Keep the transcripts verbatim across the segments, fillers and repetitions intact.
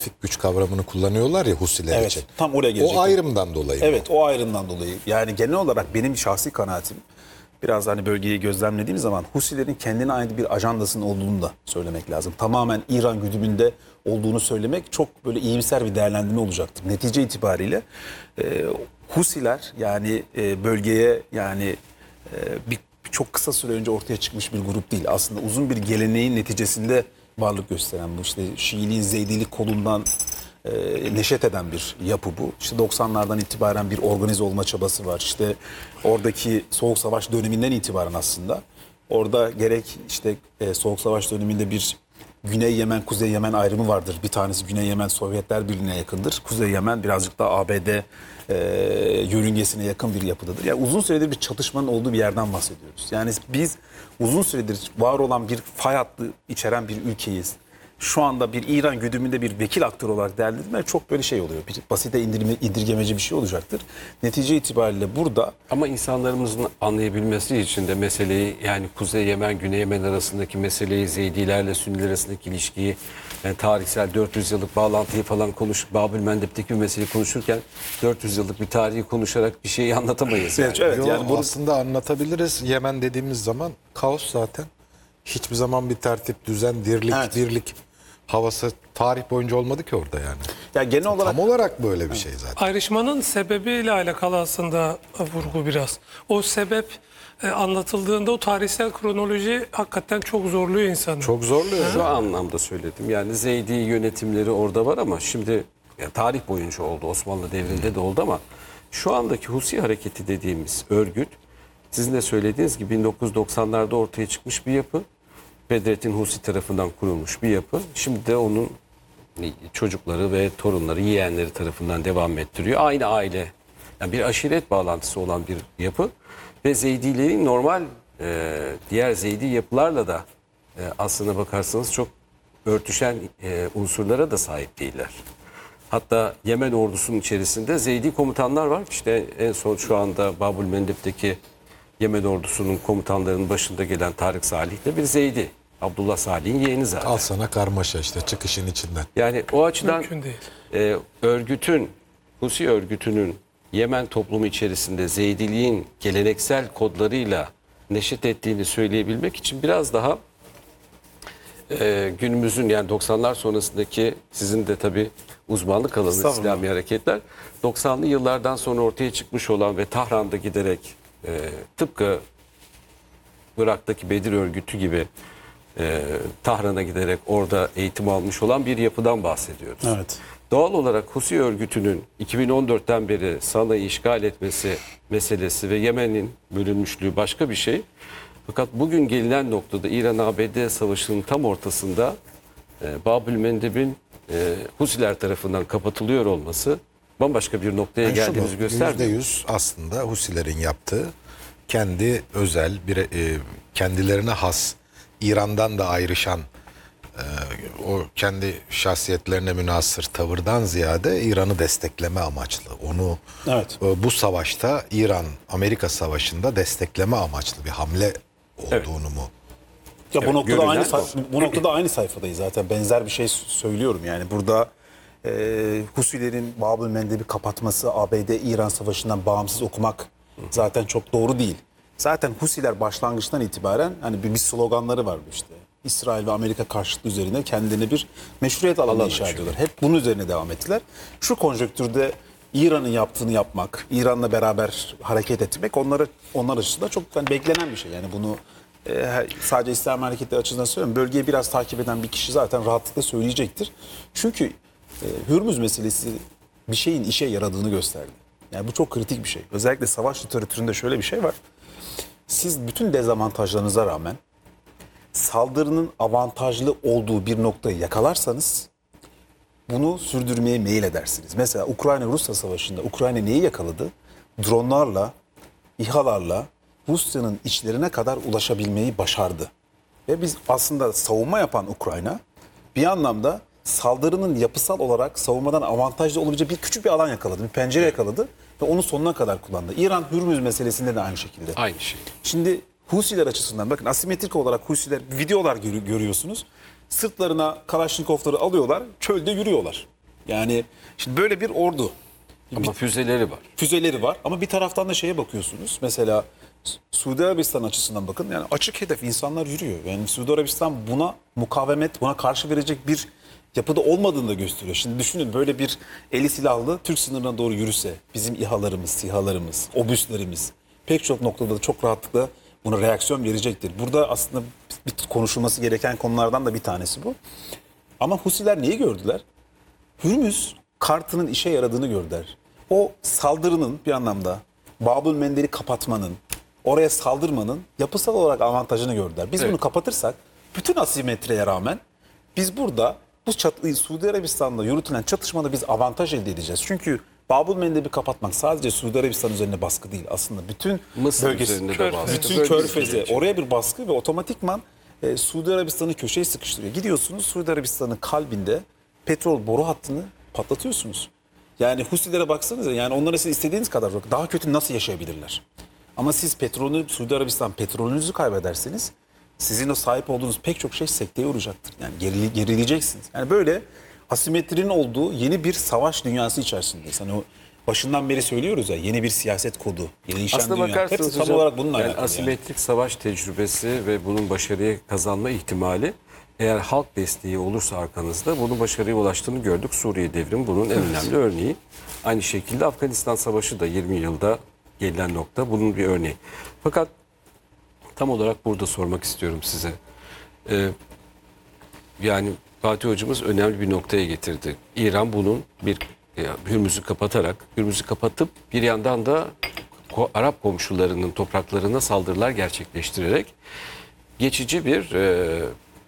güç kavramını kullanıyorlar ya Husiler Evet, için. tam oraya gelecektim. O ayrımdan dolayı. Evet, o ayrımdan dolayı. Yani genel olarak benim şahsi kanaatim, biraz hani bölgeyi gözlemlediğim zaman Husilerin kendine ait bir ajandasının olduğunu da söylemek lazım. Tamamen İran güdümünde olduğunu söylemek çok böyle iyimser bir değerlendirme olacaktır. Netice itibariyle e, Husiler yani e, bölgeye yani e, bir çok kısa süre önce ortaya çıkmış bir grup değil. Aslında uzun bir geleneğin neticesinde varlık gösteren bu işte Şiiliğin Zeydilik kolundan e, neşet eden bir yapı bu. İşte doksanlardan itibaren bir organize olma çabası var. İşte oradaki Soğuk Savaş döneminden itibaren aslında orada gerek işte e, Soğuk Savaş döneminde bir Güney Yemen, Kuzey Yemen ayrımı vardır. Bir tanesi Güney Yemen Sovyetler Birliği'ne yakındır. Kuzey Yemen birazcık daha A B D e, yörüngesine yakın bir yapıdadır. Yani uzun süredir bir çatışmanın olduğu bir yerden bahsediyoruz. Yani biz uzun süredir var olan bir fay hattı içeren bir ülkeyiz. Şu anda bir İran güdümünde bir vekil aktör olarak değerlendirmek çok böyle şey oluyor. Bir basite indirme, indirgemeci bir şey olacaktır. Netice itibariyle burada... Ama insanlarımızın anlayabilmesi için de meseleyi, yani Kuzey Yemen, Güney Yemen arasındaki meseleyi, Zeydilerle Sünniler arasındaki ilişkiyi, yani tarihsel dört yüz yıllık bağlantıyı falan konuş, Babül Mendeb'teki bir meseleyi konuşurken dört yüz yıllık bir tarihi konuşarak bir şeyi anlatamayız. Yani. Evet, Yo, yani bunu... aslında anlatabiliriz. Yemen dediğimiz zaman kaos zaten. Hiçbir zaman bir tertip, düzen, dirlik, Evet. dirlik havası tarih boyunca olmadı ki orada yani. Ya genel olarak Tam olarak böyle bir şey zaten. Ayrışmanın sebebiyle alakalı aslında vurgu biraz. O sebep e, anlatıldığında o tarihsel kronoloji hakikaten çok zorluyor insanı. Çok zorluyor. Şu anlamda söyledim. Yani Zeydi yönetimleri orada var ama şimdi yani tarih boyunca oldu. Osmanlı devrinde de oldu ama şu andaki Husi hareketi dediğimiz örgüt sizin de söylediğiniz gibi bin dokuz yüz doksanlarda ortaya çıkmış bir yapı. Bedrettin Husi tarafından kurulmuş bir yapı. Şimdi de onun çocukları ve torunları, yeğenleri tarafından devam ettiriyor. Aynı aile, yani bir aşiret bağlantısı olan bir yapı. Ve Zeydilerin normal e, diğer Zeydi yapılarla da e, aslına bakarsanız çok örtüşen e, unsurlara da sahip değiller. Hatta Yemen ordusunun içerisinde Zeydi komutanlar var. İşte en son şu anda Babül Mendeb'deki Yemen ordusunun komutanlarının başında gelen Tarık Salih de bir Zeydi. Abdullah Salih'in yeğeni zaten. Al sana karmaşa işte çıkışın içinden. Yani o açıdan Mümkün değil. e, örgütün, Husi örgütünün Yemen toplumu içerisinde Zeydiliğin geleneksel kodlarıyla neşet ettiğini söyleyebilmek için biraz daha e, günümüzün yani doksanlar sonrasındaki sizin de tabii uzmanlık alanı İslami hareketler doksanlı yıllardan sonra ortaya çıkmış olan ve Tahran'da giderek e, tıpkı Irak'taki Bedir örgütü gibi e, Tahran'a giderek orada eğitim almış olan bir yapıdan bahsediyoruz. Evet. Doğal olarak Husi örgütünün iki bin on dörtten beri Sana'yı işgal etmesi meselesi ve Yemen'in bölünmüşlüğü başka bir şey. Fakat bugün gelinen noktada İran-A B D savaşının tam ortasında e, Babül Mendeb'in e, Husiler tarafından kapatılıyor olması bambaşka bir noktaya Yani geldiğimizi şunu, gösterdi. yüzde yüz aslında Husilerin yaptığı kendi özel, bir, e, kendilerine has, İran'dan da ayrışan e, o kendi şahsiyetlerine münhasır tavırdan ziyade İran'ı destekleme amaçlı. Onu Evet. e, bu savaşta İran-Amerika savaşında destekleme amaçlı bir hamle olduğunu Evet. mu? Ya bu Evet, noktada görünen aynı o. sayf- bu noktada aynı sayfadayız zaten. Benzer bir şey s- söylüyorum yani. Burada e, Husilerin Babül Mendeb'i kapatması, A B D-İran savaşından bağımsız okumak zaten çok doğru değil. Zaten Husiler başlangıçtan itibaren hani bir, bir sloganları var işte. İsrail ve Amerika karşıtlığı üzerine kendilerine bir meşruiyet alanı inşa ediyorlar. Hep bunun üzerine devam ettiler. Şu konjonktürde İran'ın yaptığını yapmak, İran'la beraber hareket etmek onlara onlar açısından çok yani beklenen bir şey. Yani bunu e, sadece İslam hareketleri açısından söylüyorum. Bölgeyi biraz takip eden bir kişi zaten rahatlıkla söyleyecektir. Çünkü e, Hürmüz meselesi bir şeyin işe yaradığını gösterdi. Yani bu çok kritik bir şey. Özellikle savaş literatüründe şöyle bir şey var. Siz bütün dezavantajlarınıza rağmen saldırının avantajlı olduğu bir noktayı yakalarsanız bunu sürdürmeye meyil edersiniz. Mesela Ukrayna-Rusya savaşında Ukrayna neyi yakaladı? Dronlarla, İHA'larla Rusya'nın içlerine kadar ulaşabilmeyi başardı. Ve biz aslında savunma yapan Ukrayna bir anlamda saldırının yapısal olarak savunmadan avantajlı olabilecek bir küçük bir alan yakaladı. Bir pencere yakaladı ve onu sonuna kadar kullandı. İran Hürmüz meselesinde de aynı şekilde. Aynı şey. Şimdi Husiler açısından bakın asimetrik olarak Husiler videolar gör- görüyorsunuz. Sırtlarına Kalaşnikovları alıyorlar, çölde yürüyorlar. Yani şimdi böyle bir ordu. Ama füzeleri var. Füzeleri var ama bir taraftan da şeye bakıyorsunuz. Mesela Suudi Arabistan açısından bakın. Yani açık hedef, insanlar yürüyor. Yani Suudi Arabistan buna mukavemet, buna karşı verecek bir yapıda olmadığını da gösteriyor. Şimdi düşünün, böyle bir eli silahlı Türk sınırına doğru yürüse bizim İHA'larımız, SİHA'larımız, obüslerimiz pek çok noktada da çok rahatlıkla buna reaksiyon verecektir. Burada aslında bir konuşulması gereken konulardan da bir tanesi bu. Ama Husiler neyi gördüler? Hürmüz kartının işe yaradığını gördüler. O saldırının bir anlamda Babül Mendel'i kapatmanın, oraya saldırmanın yapısal olarak avantajını gördüler. Biz Evet. bunu kapatırsak bütün asimetriye rağmen biz burada bu çatıyı Suudi Arabistan'da yürütülen çatışmada biz avantaj elde edeceğiz. Çünkü Babül Mendel'i kapatmak sadece Suudi Arabistan üzerine baskı değil. Aslında bütün Mısır bölgesi, üzerinde de Körfez. baskı. bütün Bölgesi Körfez'e üzerinde. oraya bir baskı ve otomatikman e, Suudi Arabistan'ı köşeye sıkıştırıyor. Gidiyorsunuz Suudi Arabistan'ın kalbinde petrol boru hattını patlatıyorsunuz. Yani Husilere baksanıza, yani onlara siz istediğiniz kadar bakın, daha kötü nasıl yaşayabilirler? Ama siz petrolü, Suudi Arabistan petrolünüzü kaybederseniz sizin o sahip olduğunuz pek çok şey sekteye uğrayacaktır. Yani geri, gerileyeceksiniz. Yani böyle asimetrinin olduğu yeni bir savaş dünyası içerisindeyiz. Hani o başından beri söylüyoruz ya, yeni bir siyaset kodu, yeni değişen Aslında dünya. bakarsanız Hepsi tam hocam, olarak bununla yani alakalı. Yani. asimetrik savaş tecrübesi ve bunun başarıya kazanma ihtimali, eğer halk desteği olursa arkanızda, bunun başarıya ulaştığını gördük. Suriye devrimi bunun en önemli örneği. Aynı şekilde Afganistan Savaşı da yirmi yılda gelinen nokta bunun bir örneği. Fakat tam olarak burada sormak istiyorum size. Ee, yani Fatih Hocamız önemli bir noktaya getirdi. İran bunun bir e, Hürmüz'ü kapatarak, Hürmüz'ü kapatıp bir yandan da ko- Arap komşularının topraklarına saldırılar gerçekleştirerek geçici bir e,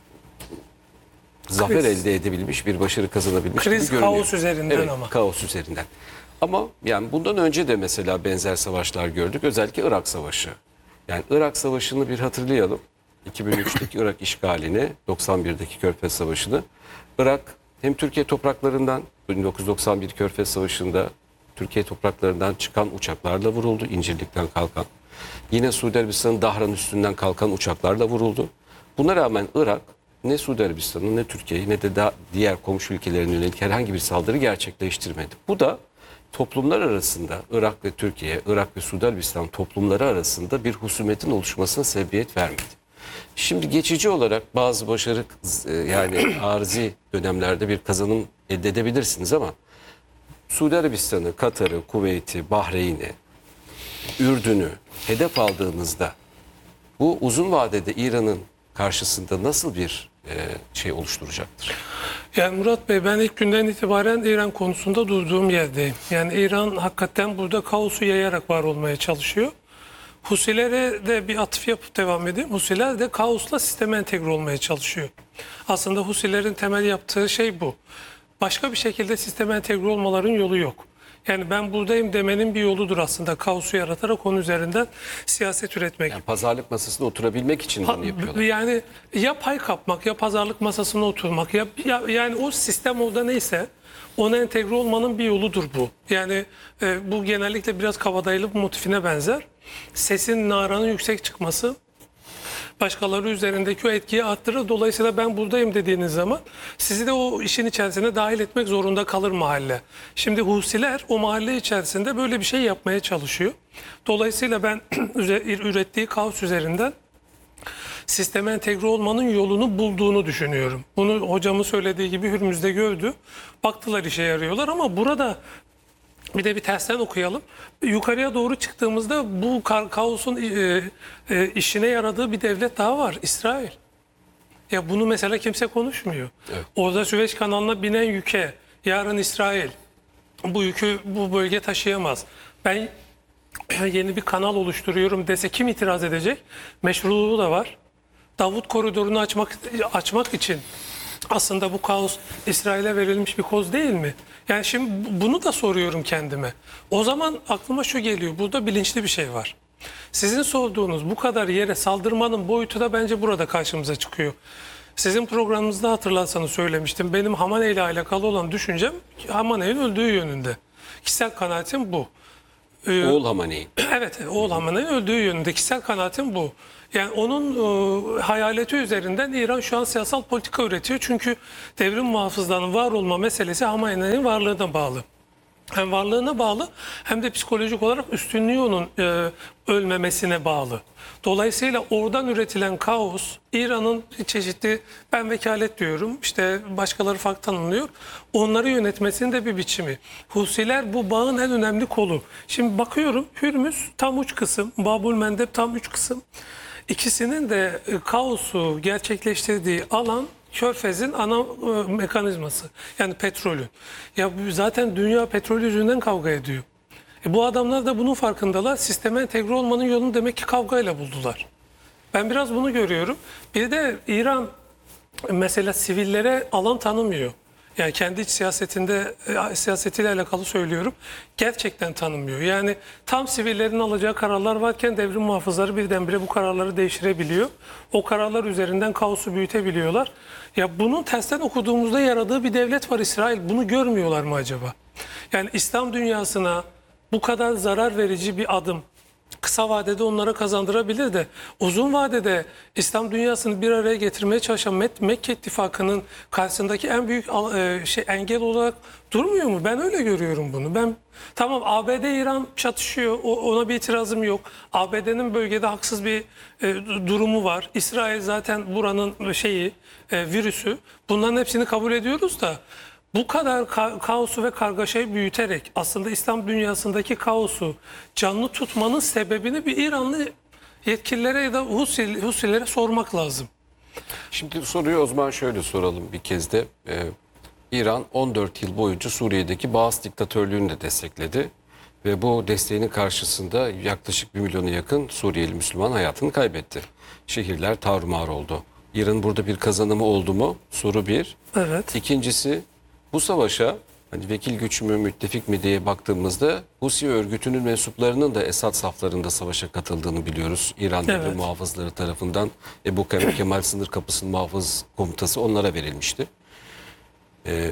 zafer Kriz. elde edebilmiş, bir başarı kazanabilmiş Kriz, gibi görünüyor. kaos üzerinden Evet, ama. kaos üzerinden. Ama yani bundan önce de mesela benzer savaşlar gördük. Özellikle Irak Savaşı. Yani Irak Savaşı'nı bir hatırlayalım. iki bin üçteki Irak işgalini, doksan birdeki Körfez Savaşı'nı. Irak hem Türkiye topraklarından, bin dokuz yüz doksan bir Körfez Savaşı'nda Türkiye topraklarından çıkan uçaklarla vuruldu. İncirlik'ten kalkan. Yine Suudi Arabistan'ın Dahran üstünden kalkan uçaklarla vuruldu. Buna rağmen Irak ne Suudi Arabistan'ın ne Türkiye'yi ne de da diğer komşu ülkelerin yönelik herhangi bir saldırı gerçekleştirmedi. Bu da toplumlar arasında, Irak ve Türkiye, Irak ve Suudi Arabistan toplumları arasında bir husumetin oluşmasına sebebiyet vermedi. Şimdi geçici olarak bazı başarı e, yani arzi dönemlerde bir kazanım elde edebilirsiniz ama Suudi Arabistan'ı, Katar'ı, Kuveyt'i, Bahreyn'i, Ürdün'ü hedef aldığınızda bu uzun vadede İran'ın karşısında nasıl bir e, şey oluşturacaktır? Yani Murat Bey, ben ilk günden itibaren İran konusunda durduğum yerdeyim. Yani İran hakikaten burada kaosu yayarak var olmaya çalışıyor. Husilere de bir atıf yapıp devam edeyim. Husiler de kaosla sisteme entegre olmaya çalışıyor. Aslında Husilerin temel yaptığı şey bu. Başka bir şekilde sisteme entegre olmaların yolu yok. Yani ben buradayım demenin bir yoludur aslında. Kaosu yaratarak onun üzerinden siyaset üretmek. Yani pazarlık masasında oturabilmek için bunu yapıyorlar. Yani ya pay kapmak, ya pazarlık masasına oturmak, ya, ya yani o sistem orada neyse ona entegre olmanın bir yoludur bu. Yani e, bu genellikle biraz kabadayılık motifine benzer. Sesin, naranın yüksek çıkması başkaları üzerindeki o etkiyi arttırır. Dolayısıyla ben buradayım dediğiniz zaman sizi de o işin içerisine dahil etmek zorunda kalır mahalle. Şimdi Husiler o mahalle içerisinde böyle bir şey yapmaya çalışıyor. Dolayısıyla ben ürettiği kaos üzerinden sisteme entegre olmanın yolunu bulduğunu düşünüyorum. Bunu hocamın söylediği gibi Hürmüz'de gördü. Baktılar işe yarıyorlar ama burada bir de bir tersten okuyalım. Yukarıya doğru çıktığımızda bu ka- kaosun e, e, işine yaradığı bir devlet daha var. İsrail. Ya bunu mesela kimse konuşmuyor. Evet. Orada Süveyş kanalına binen yüke yarın İsrail bu yükü bu bölge taşıyamaz. Ben yeni bir kanal oluşturuyorum dese kim itiraz edecek? Meşruluğu da var. Davut koridorunu açmak açmak için aslında bu kaos İsrail'e verilmiş bir koz değil mi? Yani şimdi bunu da soruyorum kendime. O zaman aklıma şu geliyor. Burada bilinçli bir şey var. Sizin sorduğunuz bu kadar yere saldırmanın boyutu da bence burada karşımıza çıkıyor. Sizin programınızda hatırlarsanız söylemiştim. Benim Hamaney ile alakalı olan düşüncem Hamaney'in öldüğü yönünde. Kişisel kanaatim bu. e, Oğul Hamane'yi. Evet, oğul Hamene'nin öldüğü yönünde kişisel kanaatim bu. Yani onun e, hayaleti üzerinden İran şu an siyasal politika üretiyor. Çünkü devrim muhafızlarının var olma meselesi Hamene'nin varlığına bağlı. Hem varlığına bağlı hem de psikolojik olarak üstünlüğü onun e, ölmemesine bağlı. Dolayısıyla oradan üretilen kaos İran'ın çeşitli, ben vekalet diyorum, işte başkaları farklı tanımlıyor. Onları yönetmesinin de bir biçimi. Husiler bu bağın en önemli kolu. Şimdi bakıyorum Hürmüz tam uç kısım, Babul Mendeb tam uç kısım. İkisinin de e, kaosu gerçekleştirdiği alan Körfez'in ana e, mekanizması. Yani petrolün. Ya bu- zaten dünya petrol yüzünden kavga ediyor. E, bu adamlar da bunun farkındalar. Sisteme entegre olmanın yolunu demek ki kavgayla buldular. Ben biraz bunu görüyorum. Bir de İran mesela sivillere alan tanımıyor. Yani kendi iç siyasetinde e, siyasetiyle alakalı söylüyorum. Gerçekten tanımıyor. Yani tam sivillerin alacağı kararlar varken devrim muhafızları birdenbire bu kararları değiştirebiliyor. O kararlar üzerinden kaosu büyütebiliyorlar. Ya bunun tersten okuduğumuzda yaradığı bir devlet var İsrail. Bunu görmüyorlar mı acaba? Yani İslam dünyasına bu kadar zarar verici bir adım kısa vadede onlara kazandırabilir de uzun vadede İslam dünyasını bir araya getirmeye çalışan Mek- Mekke İttifakı'nın karşısındaki en büyük al- e, şey engel olarak durmuyor mu? Ben öyle görüyorum bunu. Ben tamam A B D İran çatışıyor. O- ona bir itirazım yok. A B D'nin bölgede haksız bir e, durumu var. İsrail zaten buranın şeyi e, virüsü. Bunların hepsini kabul ediyoruz da bu kadar ka- kaosu ve kargaşayı büyüterek aslında İslam dünyasındaki kaosu canlı tutmanın sebebini bir İranlı yetkililere ya da Husi, Husilere sormak lazım. Şimdi soruyu o zaman şöyle soralım bir kez de. Ee, İran on dört yıl boyunca Suriye'deki Baas diktatörlüğünü de destekledi. Ve bu desteğinin karşısında yaklaşık bir milyona yakın Suriyeli Müslüman hayatını kaybetti. Şehirler tarumar oldu. İran'ın burada bir kazanımı oldu mu? Soru bir. Evet. İkincisi, bu savaşa hani vekil güç mü müttefik mi diye baktığımızda Husi örgütünün mensuplarının da Esad saflarında savaşa katıldığını biliyoruz. İran devrim Evet. muhafızları tarafından Ebu Kemal Kemal sınır kapısının muhafız komutası onlara verilmişti. Ee,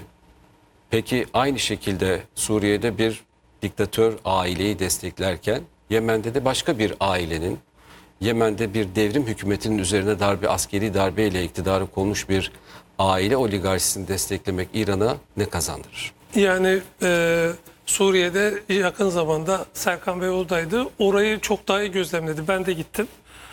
peki aynı şekilde Suriye'de bir diktatör aileyi desteklerken Yemen'de de başka bir ailenin, Yemen'de bir devrim hükümetinin üzerine darbe, askeri darbeyle iktidara konmuş bir aile oligarşisini desteklemek İran'a ne kazandırır? Yani e, Suriye'de yakın zamanda Serkan Bey oradaydı. Orayı çok daha iyi gözlemledi. Ben de gittim.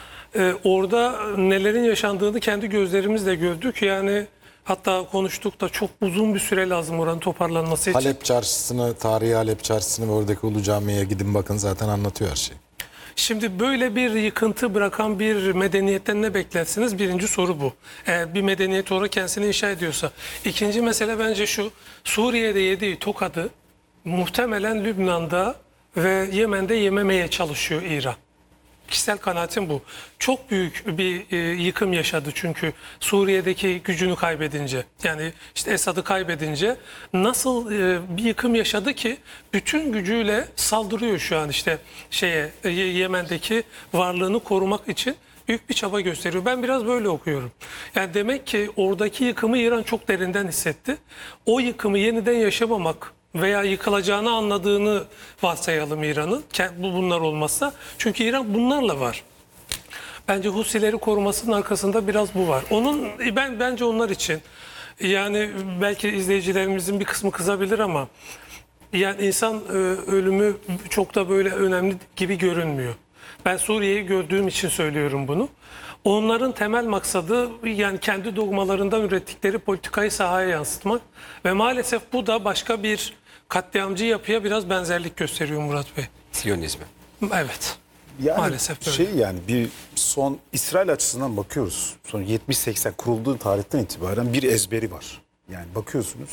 E, orada nelerin yaşandığını kendi gözlerimizle gördük. Yani hatta konuştuk da çok uzun bir süre lazım oranın toparlanması için. Halep Çarşısı'nı, tarihi Halep Çarşısı'nı ve oradaki Ulu Cami'ye gidin bakın zaten anlatıyor her şeyi. Şimdi böyle bir yıkıntı bırakan bir medeniyetten ne beklersiniz? Birinci soru bu. Eğer bir medeniyet olarak kendisini inşa ediyorsa. İkinci mesele bence şu. Suriye'de yediği tokadı muhtemelen Lübnan'da ve Yemen'de yememeye çalışıyor İran. Kişisel kanaatim bu. Çok büyük bir e, yıkım yaşadı çünkü Suriye'deki gücünü kaybedince. Yani işte Esad'ı kaybedince nasıl e, bir yıkım yaşadı ki bütün gücüyle saldırıyor şu an işte şeye e, Yemen'deki varlığını korumak için büyük bir çaba gösteriyor. Ben biraz böyle okuyorum. Yani demek ki oradaki yıkımı İran çok derinden hissetti. O yıkımı yeniden yaşamamak veya yıkılacağını anladığını varsayalım İran'ın. Bu bunlar olmazsa. Çünkü İran bunlarla var. Bence Husileri korumasının arkasında biraz bu var. Onun ben bence onlar için yani belki izleyicilerimizin bir kısmı kızabilir ama yani insan e, ölümü çok da böyle önemli gibi görünmüyor. Ben Suriye'yi gördüğüm için söylüyorum bunu. Onların temel maksadı yani kendi dogmalarından ürettikleri politikayı sahaya yansıtmak ve maalesef bu da başka bir katliamcı yapıya biraz benzerlik gösteriyor Murat Bey. Siyonizmi. Evet. Yani Maalesef böyle. şey yani bir son İsrail açısından bakıyoruz. Son yetmiş seksen kurulduğu tarihten itibaren bir ezberi var. Yani bakıyorsunuz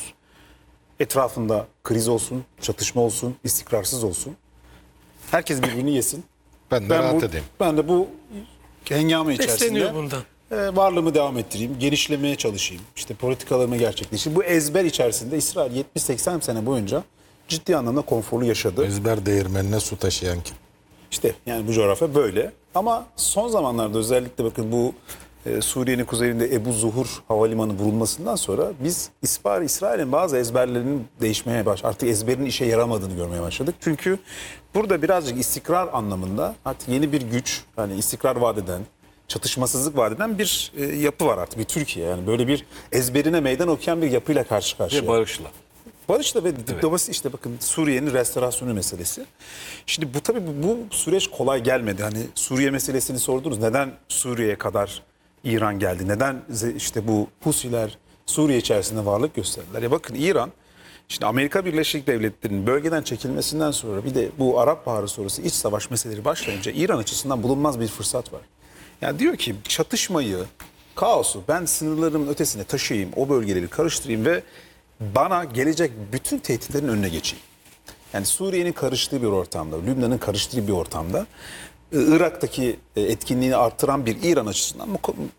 etrafında kriz olsun, çatışma olsun, istikrarsız olsun. Herkes birbirini yesin. Ben de Ben, rahat bu, edeyim. ben de bu hengame Besleniyor içerisinde bundan. e, varlığımı devam ettireyim, genişlemeye çalışayım, işte politikalarımı gerçekleştireyim. Bu ezber içerisinde İsrail yetmiş seksen sene boyunca ciddi anlamda konforlu yaşadı. Ezber değirmenine su taşıyan kim? İşte yani bu coğrafya böyle. Ama son zamanlarda özellikle bakın bu e, Suriye'nin kuzeyinde Ebu Zuhur havalimanı vurulmasından sonra biz İsrail, İsrail'in bazı ezberlerinin değişmeye baş, artık ezberin işe yaramadığını görmeye başladık. Çünkü burada birazcık istikrar anlamında artık yeni bir güç, hani istikrar vaat eden, çatışmasızlık vaat eden bir e, yapı var artık bir Türkiye. Yani böyle bir ezberine meydan okuyan bir yapıyla karşı karşıya. Ve barışla. Barışla ve diplomasi işte bakın Suriye'nin restorasyonu meselesi. Şimdi bu tabii bu, bu süreç kolay gelmedi. Hani Suriye meselesini sordunuz. Neden Suriye'ye kadar İran geldi? Neden işte bu Husiler Suriye içerisinde varlık gösterdiler? Ya bakın İran, şimdi Amerika Birleşik Devletleri'nin bölgeden çekilmesinden sonra bir de bu Arap Baharı sonrası iç savaş meseleleri başlayınca İran açısından bulunmaz bir fırsat var. Yani diyor ki çatışmayı, kaosu ben sınırlarımın ötesine taşıyayım, o bölgeleri karıştırayım ve bana gelecek bütün tehditlerin önüne geçeyim. Yani Suriye'nin karıştığı bir ortamda, Lübnan'ın karıştığı bir ortamda Irak'taki etkinliğini artıran bir İran açısından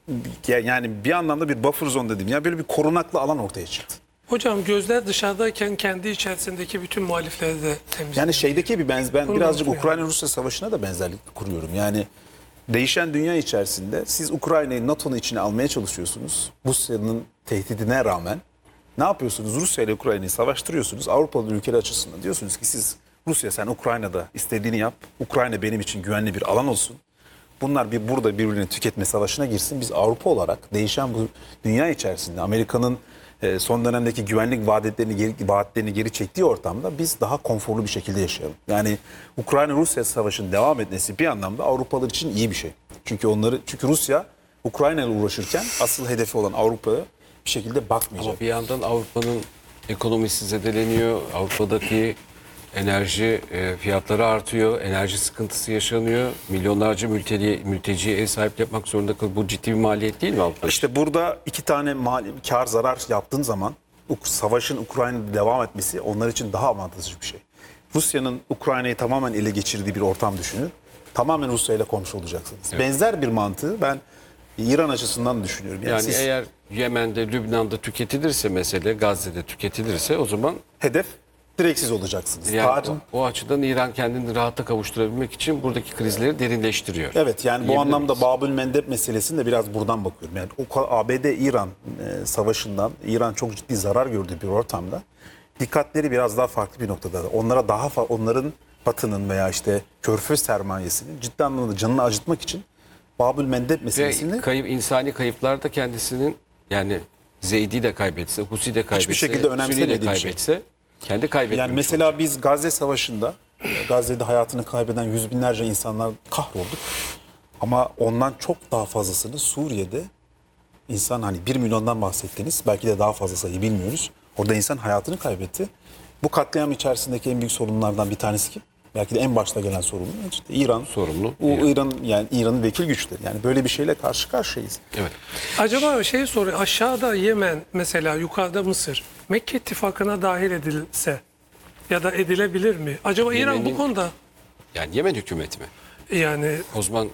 yani bir anlamda bir buffer zone dedim. Yani böyle bir korunaklı alan ortaya çıktı. Hocam gözler dışarıdayken kendi içerisindeki bütün muhalifleri de temizliyor. Yani şeydeki bir benzer, ben Bunu birazcık unutmayalım. Ukrayna-Rusya savaşına da benzerlik kuruyorum. Yani değişen dünya içerisinde siz Ukrayna'yı NATO'nun içine almaya çalışıyorsunuz. Rusya'nın tehdidine rağmen ne yapıyorsunuz? Rusya ile Ukrayna'yı savaştırıyorsunuz. Avrupalı ülkeler açısından diyorsunuz ki siz Rusya sen Ukrayna'da istediğini yap. Ukrayna benim için güvenli bir alan olsun. Bunlar bir burada birbirini tüketme savaşına girsin. Biz Avrupa olarak değişen bu dünya içerisinde Amerika'nın e, son dönemdeki güvenlik vaatlerini geri, vaatlerini geri çektiği ortamda biz daha konforlu bir şekilde yaşayalım. Yani Ukrayna-Rusya savaşının devam etmesi bir anlamda Avrupalılar için iyi bir şey. Çünkü onları çünkü Rusya Ukrayna ile uğraşırken asıl hedefi olan Avrupa'ya bir şekilde bakmayacak. Ama bir yandan Avrupa'nın ekonomisi zedeleniyor. Avrupa'daki enerji e, fiyatları artıyor. Enerji sıkıntısı yaşanıyor. Milyonlarca mülteci, mülteciye ev sahipliği yapmak zorunda kalıyor. Bu ciddi bir maliyet değil mi Avrupa? İşte burada iki tane mali, kar zarar yaptığın zaman savaşın Ukrayna'da devam etmesi onlar için daha avantajlı bir şey. Rusya'nın Ukrayna'yı tamamen ele geçirdiği bir ortam düşünün. Tamamen Rusya ile komşu olacaksınız. Evet. Benzer bir mantığı ben İran açısından düşünüyorum. Yani, Yani siz, eğer Yemen'de, Lübnan'da tüketilirse mesele, Gazze'de tüketilirse o zaman hedef direkt siz olacaksınız. yani Tarihin, o, o açıdan İran kendini rahata kavuşturabilmek için buradaki krizleri derinleştiriyor. evet yani bu Diyebilir anlamda miyiz? Babül Mendeb meselesini de biraz buradan bakıyorum. Yani o A B D-İran e, savaşından İran çok ciddi zarar gördüğü bir ortamda dikkatleri biraz daha farklı bir noktada. Onlara daha fa- onların Batı'nın veya işte Körfez sermayesinin ciddi anlamda canını acıtmak için Babül Mendeb meselesini Ve kayıp, insani kayıplar da kendisinin yani Zeydi de kaybetse, Husi de kaybetse, şekilde Sünni de önemsemediği bir şey. kaybetse kendi kaybetmiş yani mesela biz Gazze Savaşı'nda Gazze'de hayatını kaybeden yüz binlerce insanlar kahrolduk. Ama ondan çok daha fazlasını Suriye'de insan hani bir milyondan bahsettiniz. Belki de daha fazla sayı bilmiyoruz. Orada insan hayatını kaybetti. Bu katliam içerisindeki en büyük sorunlardan bir tanesi kim? Belki de en başta gelen sorumlu işte İran. Sorumlu. O İran yani İran'ın vekil güçleri. Yani böyle bir şeyle karşı karşıyayız. Evet. Acaba şey soruyor, aşağıda Yemen mesela, yukarıda Mısır, Mekke ittifakına dahil edilse ya da edilebilir mi? Acaba İran Yemen'in- bu konuda Yani Yemen hükümeti mi? yani O zaman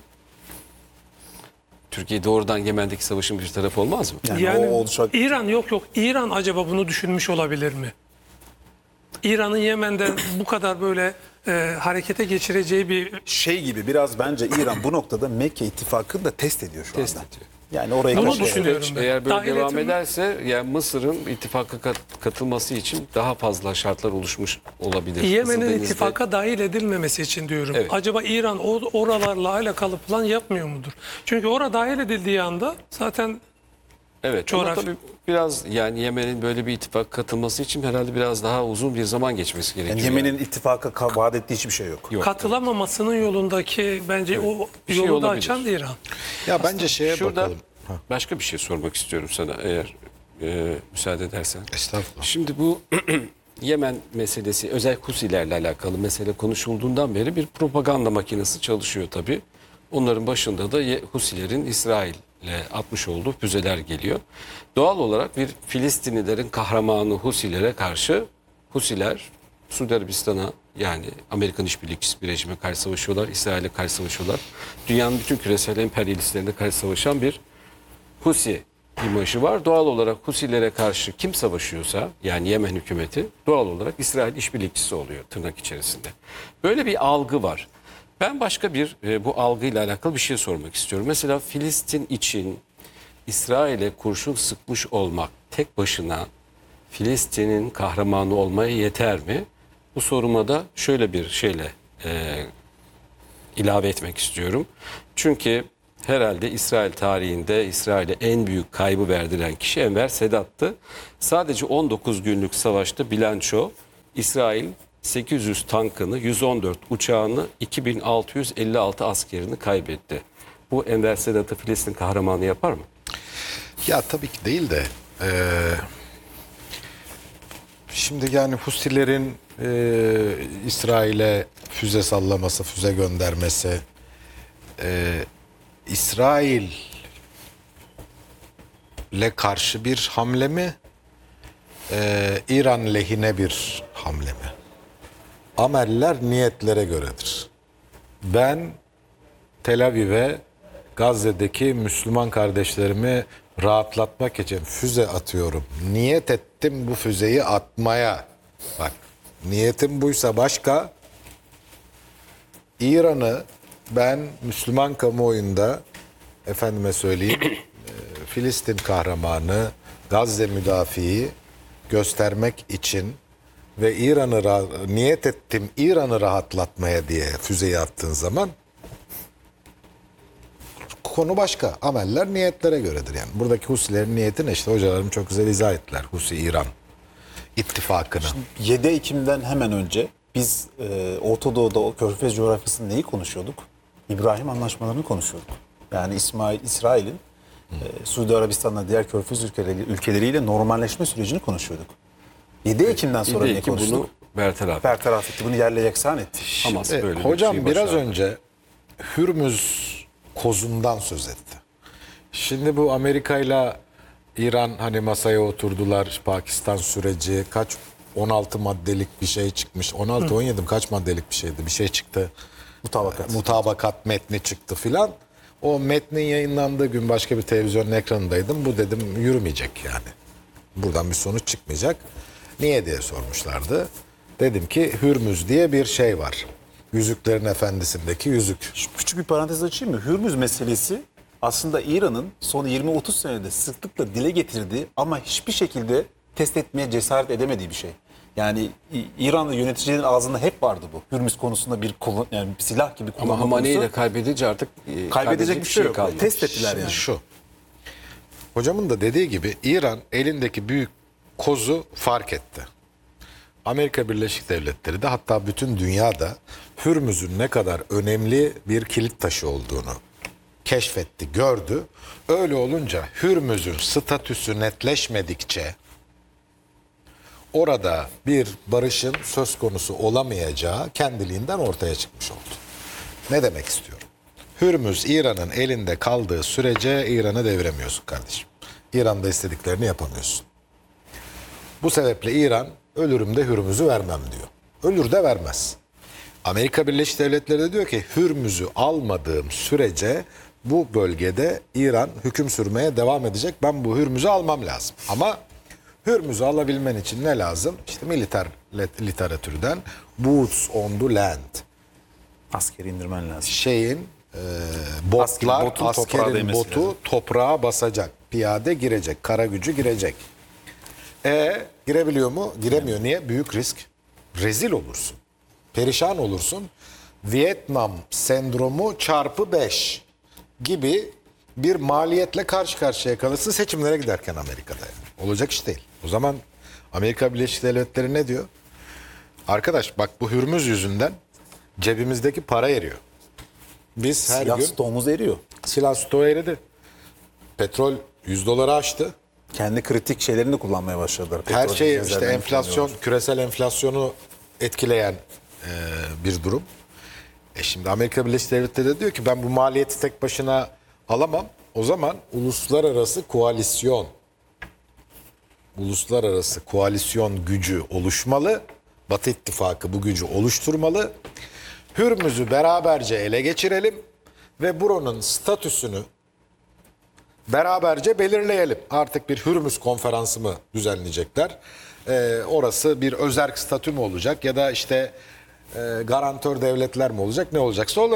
Türkiye doğrudan Yemen'deki savaşın bir tarafı olmaz mı? Yani, yani o olacak. İran yok yok İran acaba bunu düşünmüş olabilir mi? İran'ın Yemen'de bu kadar böyle e, harekete geçireceği bir Şey gibi biraz bence İran bu noktada Mekke ittifakını da test ediyor şu Test anda. ediyor. Yani oraya Bunu karşı- düşünüyorum ben. Eğer böyle Dahil devam etme- ederse yani Mısır'ın ittifaka kat- katılması için daha fazla şartlar oluşmuş olabilir. Yemen'in Kızıldeniz'de- ittifaka dahil edilmemesi için diyorum. Evet. Acaba İran or- oralarla alakalı plan yapmıyor mudur? Çünkü orada dahil edildiği anda zaten Evet ama coğrafya- tabii biraz yani Yemen'in böyle bir ittifak katılması için herhalde biraz daha uzun bir zaman geçmesi gerekiyor. Yani Yemen'in ittifaka ka- vaat ettiği hiçbir şey yok. Yok. katılamamasının yolundaki bence o Bir şey yolu da olabilir. açan İran. Ya bence şeye Şurada bakalım. Ha, başka bir şey sormak istiyorum sana eğer e, müsaade edersen. estağfurullah. Şimdi bu Yemen meselesi özel Husilerle alakalı mesele konuşulduğundan beri bir propaganda makinesi çalışıyor tabii. Onların başında da Ye- Husilerin İsrail'le atmış olduğu füzeler geliyor. Doğal olarak bir Filistinlilerin kahramanı Husilere karşı Husiler Suudi Arabistan'a yani Amerikan işbirlikçisi bir rejime karşı savaşıyorlar. İsrail'e karşı savaşıyorlar. Dünyanın bütün küresel emperyalistlerine karşı savaşan bir Husi imajı var. Doğal olarak Husilere karşı kim savaşıyorsa yani Yemen hükümeti doğal olarak İsrail işbirlikçisi oluyor tırnak içerisinde. Böyle bir algı var. Ben başka bir e, bu algıyla alakalı bir şey sormak istiyorum. Mesela Filistin için İsrail'e kurşun sıkmış olmak tek başına Filistin'in kahramanı olmaya yeter mi? Bu soruma da şöyle bir şeyle e, ilave etmek istiyorum. Çünkü herhalde İsrail tarihinde İsrail'e en büyük kaybı verdiren kişi Enver Sedat'tı. Sadece on dokuz günlük savaşta bilanço İsrail sekiz yüz tankını, yüz on dört uçağını, iki bin altı yüz elli altı askerini kaybetti. Bu Enver Sedat'ı Filistin kahramanı yapar mı? Ya tabii ki değil de eee, şimdi yani Husilerin eee, İsrail'e füze sallaması, füze göndermesi, eee İsrail'le karşı bir hamle mi, eee, İran lehine bir hamle mi? Ameller niyetlere göredir. Ben Tel Aviv'e Gazze'deki Müslüman kardeşlerimi rahatlatmak için füze atıyorum. Niyet ettim bu füzeyi atmaya. Bak, niyetim buysa başka. İran'ı ben Müslüman kamuoyunda efendime söyleyeyim e, Filistin kahramanı, Gazze müdafiği göstermek için ve İran'ı ra- niyet ettim İran'ı rahatlatmaya diye füzeyi attığın zaman konu başka. Ameller niyetlere göredir yani. Buradaki Husilerin niyeti ne? İşte hocalarım çok güzel izah ettiler. Husi-İran ittifakını. yedi Ekim'den hemen önce biz e, Orta Doğu'da o Körfez coğrafyasında neyi konuşuyorduk? İbrahim anlaşmalarını konuşuyorduk. Yani İsmail, İsrail'in e, Suudi Arabistan'la diğer Körfez ülkeleri, ülkeleriyle normalleşme sürecini konuşuyorduk. yedi Ekim'den sonra Bir de ne ki konuştuk? bunu bertaraf. Bertaraf etti, bunu yerle yeksan etti. Hamas E, böyle bir hocam şeyi biraz başardı. önce Hürmüz kozundan söz etti. Şimdi bu Amerika ile İran hani masaya oturdular. Pakistan süreci kaç on altı maddelik bir şey çıkmış. on altı on yedi kaç maddelik bir şeydi. Bir şey çıktı. Mutabakat. Mutabakat metni çıktı filan. O metnin yayınlandığı gün başka bir televizyonun ekranındaydım. Bu dedim yürümeyecek yani. Buradan bir sonuç çıkmayacak. Niye diye sormuşlardı. Dedim ki Hürmüz diye bir şey var. Yüzüklerin Efendisi'ndeki yüzük. Şu küçük bir parantez açayım mı? Hürmüz meselesi aslında İran'ın son yirmi otuz senede sıklıkla dile getirdiği ama hiçbir şekilde test etmeye cesaret edemediği bir şey. Yani İ- İranlı yöneticilerin ağzında hep vardı bu. Hürmüz konusunda bir kullan, yani bir silah gibi Ama kullanma Hamane'yi konusu. de kaybedince artık e, Kaybedecek bir şey yok. kalmadı. Test ettiler Şimdi yani. şu. Hocamın da dediği gibi İran elindeki büyük kozu fark etti. Amerika Birleşik Devletleri de hatta bütün dünyada Hürmüz'ün ne kadar önemli bir kilit taşı olduğunu keşfetti, gördü. Öyle olunca Hürmüz'ün statüsü netleşmedikçe orada bir barışın söz konusu olamayacağı kendiliğinden ortaya çıkmış oldu. Ne demek istiyorum? Hürmüz İran'ın elinde kaldığı sürece İran'ı deviremiyorsun kardeşim. İran'da istediklerini yapamıyorsun. Bu sebeple İran ölürüm de Hürmüz'ü vermem diyor. Ölür de vermez. Amerika Birleşik Devletleri de diyor ki Hürmüz'ü almadığım sürece bu bölgede İran hüküm sürmeye devam edecek. Ben bu Hürmüz'ü almam lazım. Ama Hürmüz'ü alabilmen için ne lazım? İşte militer literatürden boots on the land. Askeri indirmen lazım. Şeyin e, botlar, Askerin botun toprağa askerin değmesi botu lazım. toprağa basacak. Piyade girecek, kara gücü girecek. E girebiliyor mu? Giremiyor. Niye? Büyük risk. Rezil olursun. Perişan olursun. Vietnam sendromu çarpı beş gibi bir maliyetle karşı karşıya kalırsın seçimlere giderken Amerika'da. Yani. Olacak iş değil. O zaman Amerika Birleşik Devletleri ne diyor? Arkadaş bak bu Hürmüz yüzünden cebimizdeki para eriyor. Biz her Silah gün stoğumuz eriyor. silah stoğu eridi. Petrol yüz doları aştı. Kendi kritik şeylerini de kullanmaya başladılar. Her Petrol, şey dizelden işte enflasyon, kullanıyorlar. küresel enflasyonu etkileyen e, bir durum. E şimdi Amerika Birleşik Devletleri de diyor ki ben bu maliyeti tek başına alamam. O zaman uluslararası koalisyon, uluslararası koalisyon gücü oluşmalı. Batı İttifakı bu gücü oluşturmalı. Hürmüz'ü beraberce ele geçirelim ve buranın statüsünü beraberce belirleyelim. Artık bir Hürmüz konferansı mı düzenleyecekler? Ee, orası bir özerk statü mü olacak ya da işte e, garantör devletler mi olacak? Ne olacaksa olacak.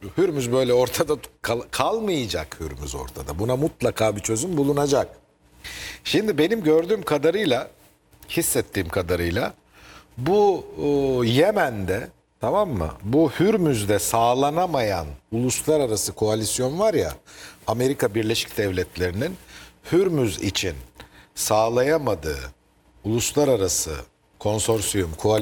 Hürmüz böyle ortada kal- kalmayacak Hürmüz ortada. Buna mutlaka bir çözüm bulunacak. Şimdi benim gördüğüm kadarıyla, hissettiğim kadarıyla bu e, Yemen'de, tamam mı? Bu Hürmüz'de sağlanamayan uluslararası koalisyon var ya, Amerika Birleşik Devletleri'nin Hürmüz için sağlayamadığı uluslararası konsorsiyum, koalisyon